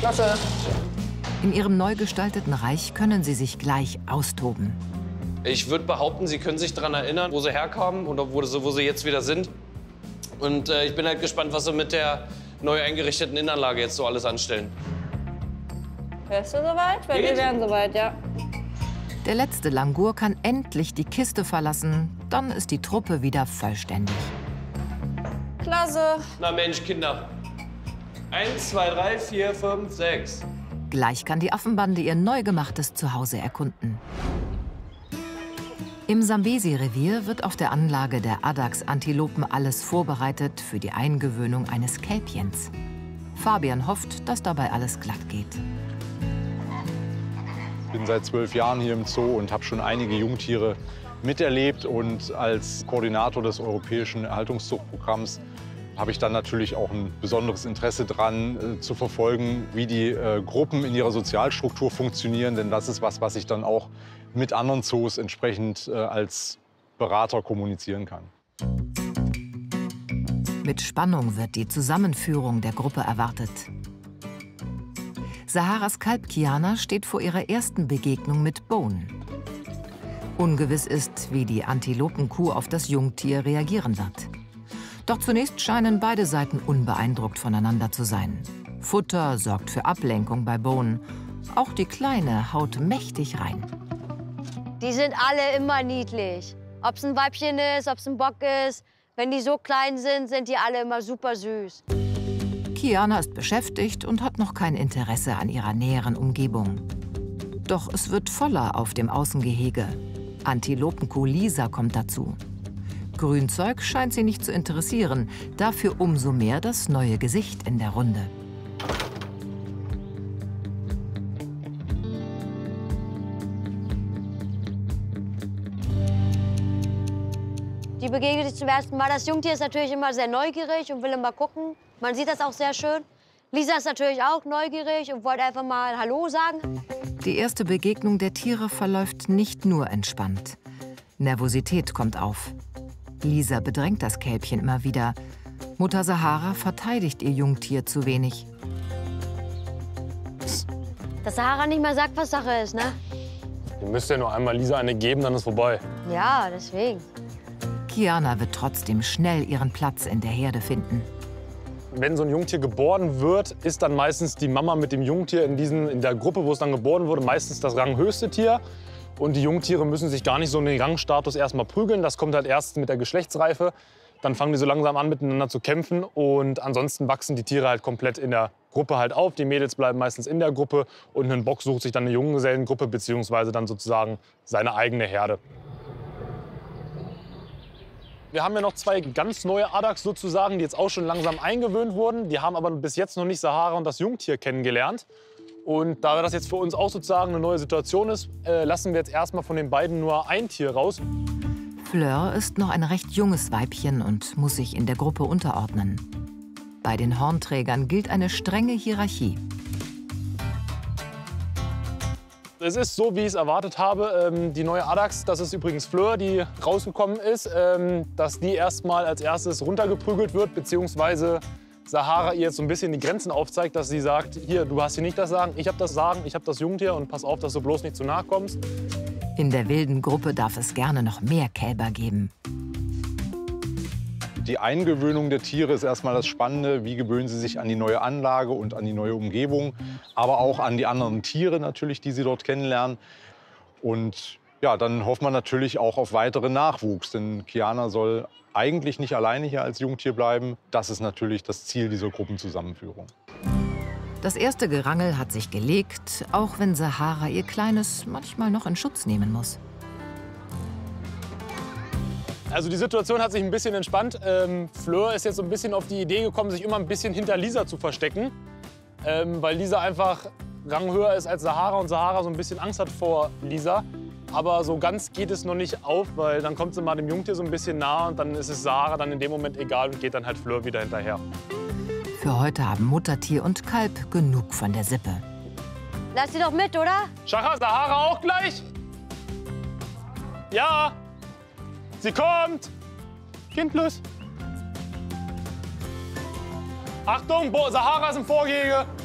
Klasse. In ihrem neu gestalteten Reich können sie sich gleich austoben. Ich würde behaupten, Sie können sich daran erinnern, wo Sie herkamen oder wo Sie jetzt wieder sind. Und ich bin halt gespannt, was Sie mit der neu eingerichteten Innenanlage jetzt so alles anstellen. Wärst du soweit? Weil wir wären soweit, ja. Der letzte Langur kann endlich die Kiste verlassen. Dann ist die Truppe wieder vollständig. Klasse. Na Mensch, Kinder. 1, 2, 3, 4, 5, 6. Gleich kann die Affenbande ihr neu gemachtes Zuhause erkunden. Im Sambesi-Revier wird auf der Anlage der Addax-Antilopen alles vorbereitet für die Eingewöhnung eines Kälbchens. Fabian hofft, dass dabei alles glatt geht. Ich bin seit 12 Jahren hier im Zoo und habe schon einige Jungtiere miterlebt. Und als Koordinator des Europäischen Erhaltungszuchtprogramms habe ich dann natürlich auch ein besonderes Interesse daran, zu verfolgen, wie die Gruppen in ihrer Sozialstruktur funktionieren. Denn das ist was ich dann auch mit anderen Zoos entsprechend als Berater kommunizieren kann. Mit Spannung wird die Zusammenführung der Gruppe erwartet. Saharas Kalb Kiana steht vor ihrer ersten Begegnung mit Bone. Ungewiss ist, wie die Antilopenkuh auf das Jungtier reagieren wird. Doch zunächst scheinen beide Seiten unbeeindruckt voneinander zu sein. Futter sorgt für Ablenkung bei Bone. Auch die Kleine haut mächtig rein. Die sind alle immer niedlich. Ob es ein Weibchen ist, ob es ein Bock ist. Wenn die so klein sind, sind die alle immer super süß. Kiana ist beschäftigt und hat noch kein Interesse an ihrer näheren Umgebung. Doch es wird voller auf dem Außengehege. Antilopenkuh Lisa kommt dazu. Grünzeug scheint sie nicht zu interessieren, dafür umso mehr das neue Gesicht in der Runde. Die begegnet sich zum ersten Mal. Das Jungtier ist natürlich immer sehr neugierig und will immer gucken. Man sieht das auch sehr schön. Lisa ist natürlich auch neugierig und wollte einfach mal Hallo sagen. Die erste Begegnung der Tiere verläuft nicht nur entspannt. Nervosität kommt auf. Lisa bedrängt das Kälbchen immer wieder. Mutter Sahara verteidigt ihr Jungtier zu wenig. Dass Sahara nicht mal sagt, was Sache ist, ne? Ihr müsst ja nur einmal Lisa eine geben, dann ist vorbei. Ja, deswegen. Kiana wird trotzdem schnell ihren Platz in der Herde finden. Wenn so ein Jungtier geboren wird, ist dann meistens die Mama mit dem Jungtier in der Gruppe, wo es dann geboren wurde, meistens das ranghöchste Tier. Und die Jungtiere müssen sich gar nicht so in den Rangstatus erstmal prügeln. Das kommt halt erst mit der Geschlechtsreife. Dann fangen die so langsam an, miteinander zu kämpfen. Und ansonsten wachsen die Tiere halt komplett in der Gruppe halt auf. Die Mädels bleiben meistens in der Gruppe. Und ein Bock sucht sich dann eine Junggesellengruppe, beziehungsweise dann sozusagen seine eigene Herde. Wir haben ja noch 2 ganz neue Addax sozusagen, die jetzt auch schon langsam eingewöhnt wurden. Die haben aber bis jetzt noch nicht Sahara und das Jungtier kennengelernt. Und da das jetzt für uns auch sozusagen eine neue Situation ist, lassen wir jetzt erstmal von den beiden nur ein Tier raus. Fleur ist noch ein recht junges Weibchen und muss sich in der Gruppe unterordnen. Bei den Hornträgern gilt eine strenge Hierarchie. Es ist so, wie ich es erwartet habe. Die neue Addax, das ist übrigens Fleur, die rausgekommen ist, dass die erstmal als erstes runtergeprügelt wird, beziehungsweise Sahara ihr jetzt so ein bisschen die Grenzen aufzeigt, dass sie sagt, hier, du hast hier nicht das Sagen, ich habe das Sagen, ich habe das Jungtier und pass auf, dass du bloß nicht zu nahe kommst. In der wilden Gruppe darf es gerne noch mehr Kälber geben. Die Eingewöhnung der Tiere ist erstmal das Spannende. Wie gewöhnen sie sich an die neue Anlage und an die neue Umgebung, aber auch an die anderen Tiere natürlich, die sie dort kennenlernen. Und ja, dann hofft man natürlich auch auf weiteren Nachwuchs, denn Kiana soll eigentlich nicht alleine hier als Jungtier bleiben. Das ist natürlich das Ziel dieser Gruppenzusammenführung. Das erste Gerangel hat sich gelegt, auch wenn Sahara ihr Kleines manchmal noch in Schutz nehmen muss. Also die Situation hat sich ein bisschen entspannt. Fleur ist jetzt so ein bisschen auf die Idee gekommen, sich immer ein bisschen hinter Lisa zu verstecken, weil Lisa einfach ranghöher ist als Sahara und Sahara so ein bisschen Angst hat vor Lisa. Aber so ganz geht es noch nicht auf, weil dann kommt sie mal dem Jungtier so ein bisschen nah und dann ist es Sahara dann in dem Moment egal und geht dann halt Fleur wieder hinterher. Für heute haben Muttertier und Kalb genug von der Sippe. Lass sie doch mit, oder? Schacha, Sahara auch gleich? Ja, sie kommt. Kindlos. Achtung, Sahara ist im Vorgehege.